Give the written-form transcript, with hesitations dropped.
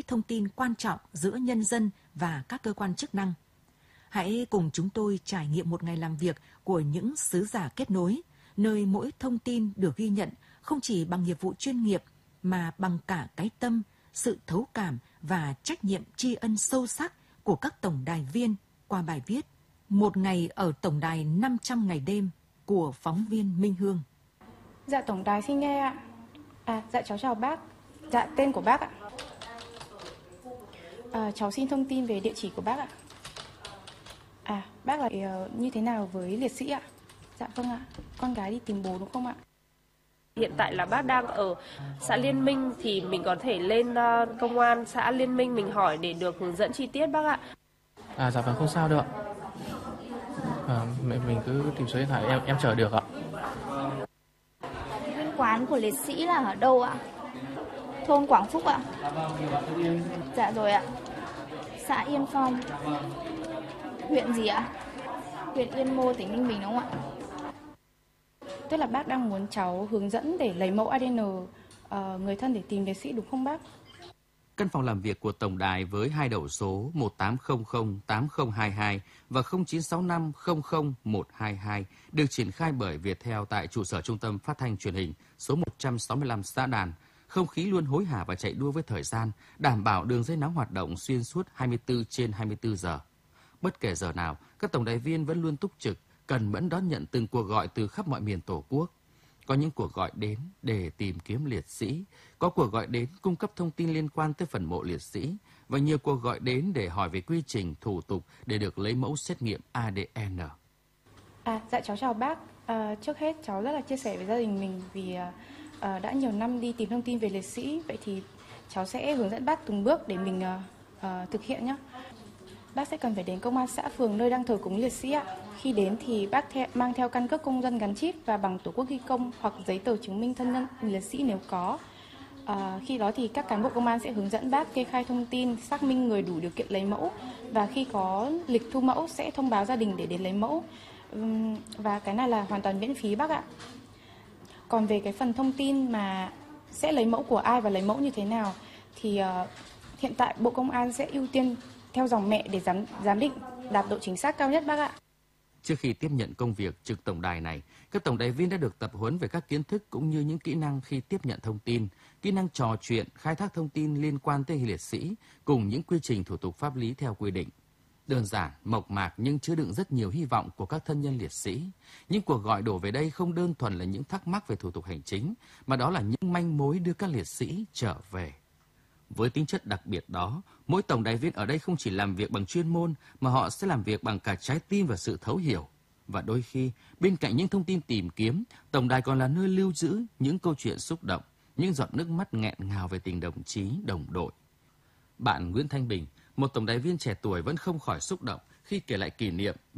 thông tin quan trọng giữa nhân dân và các cơ quan chức năng. Hãy cùng chúng tôi trải nghiệm một ngày làm việc của những sứ giả kết nối, nơi mỗi thông tin được ghi nhận không chỉ bằng nghiệp vụ chuyên nghiệp mà bằng cả cái tâm, sự thấu cảm và trách nhiệm tri ân sâu sắc của các tổng đài viên qua bài viết Một ngày ở tổng đài 500 ngày đêm của phóng viên Minh Hương. Dạ tổng đài xin nghe ạ. Dạ cháu chào bác. Dạ tên của bác ạ. Cháu xin thông tin về địa chỉ của bác ạ. Bác là như thế nào với liệt sĩ ạ? Dạ vâng ạ. Con gái đi tìm bố đúng không ạ? Hiện tại là bác đang ở xã Liên Minh thì mình có thể lên công an xã Liên Minh mình hỏi để được hướng dẫn chi tiết bác ạ. Dạ vâng, không sao đâu ạ. Mình cứ tìm số điện thoại em chờ được ạ. Nguyên quán của liệt sĩ là ở đâu ạ? Thôn Quảng Phúc ạ? Dạ rồi ạ. Xã Yên Phong. Huyện gì ạ? Huyện Yên Mô, tỉnh Ninh Bình đúng không ạ? Tức là bác đang muốn cháu hướng dẫn để lấy mẫu ADN người thân để tìm liệt sĩ đúng không bác? Căn phòng làm việc của tổng đài với 2 đầu số 1800 8022 và 0965 00 122 được triển khai bởi Viettel tại trụ sở Trung tâm Phát thanh Truyền hình số 165 Xã Đàn. Không khí luôn hối hả và chạy đua với thời gian, đảm bảo đường dây nóng hoạt động xuyên suốt 24/24 giờ. Bất kể giờ nào, các tổng đài viên vẫn luôn túc trực, cần mẫn đón nhận từng cuộc gọi từ khắp mọi miền Tổ quốc. Có những cuộc gọi đến để tìm kiếm liệt sĩ, có cuộc gọi đến cung cấp thông tin liên quan tới phần mộ liệt sĩ và nhiều cuộc gọi đến để hỏi về quy trình, thủ tục để được lấy mẫu xét nghiệm ADN. Dạ cháu chào bác. Trước hết cháu rất là chia sẻ với gia đình mình vì đã nhiều năm đi tìm thông tin về liệt sĩ. Vậy thì cháu sẽ hướng dẫn bác từng bước để mình thực hiện nhé. Bác sẽ cần phải đến công an xã phường nơi đang thờ cúng liệt sĩ ạ. Khi đến thì bác mang theo căn cước công dân gắn chip và bằng tổ quốc ghi công hoặc giấy tờ chứng minh thân nhân liệt sĩ nếu có. Khi đó thì các cán bộ công an sẽ hướng dẫn bác kê khai thông tin, xác minh người đủ điều kiện lấy mẫu và khi có lịch thu mẫu sẽ thông báo gia đình để đến lấy mẫu. Và cái này là hoàn toàn miễn phí bác ạ. Còn về cái phần thông tin mà sẽ lấy mẫu của ai và lấy mẫu như thế nào thì hiện tại Bộ Công an sẽ ưu tiên theo dòng mẹ để giám định đạt độ chính xác cao nhất bác ạ. Trước khi tiếp nhận công việc trực tổng đài này, các tổng đài viên đã được tập huấn về các kiến thức cũng như những kỹ năng khi tiếp nhận thông tin, kỹ năng trò chuyện, khai thác thông tin liên quan tới liệt sĩ, cùng những quy trình thủ tục pháp lý theo quy định. Đơn giản, mộc mạc nhưng chứa đựng rất nhiều hy vọng của các thân nhân liệt sĩ. Những cuộc gọi đổ về đây không đơn thuần là những thắc mắc về thủ tục hành chính, mà đó là những manh mối đưa các liệt sĩ trở về. Với tính chất đặc biệt đó, mỗi tổng đài viên ở đây không chỉ làm việc bằng chuyên môn mà họ sẽ làm việc bằng cả trái tim và sự thấu hiểu. Và đôi khi, bên cạnh những thông tin tìm kiếm, tổng đài còn là nơi lưu giữ những câu chuyện xúc động, những giọt nước mắt nghẹn ngào về tình đồng chí, đồng đội. Bạn Nguyễn Thanh Bình, một tổng đài viên trẻ tuổi vẫn không khỏi xúc động khi kể lại kỷ niệm